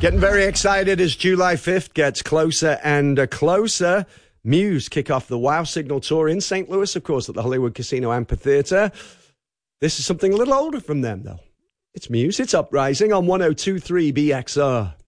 Getting very excited as July 5th gets closer and closer. Muse kick off the Wow Signal Tour in St. Louis, of course, at the Hollywood Casino Amphitheatre. This is something a little older from them, though. It's Muse. It's Uprising on 102.3 BXR.